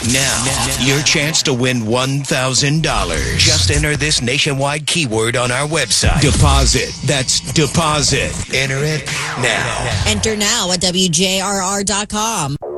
Now, your chance to win $1,000. Just enter this nationwide keyword on our website. Deposit. That's deposit. Enter it now. Enter now at WJRR.com.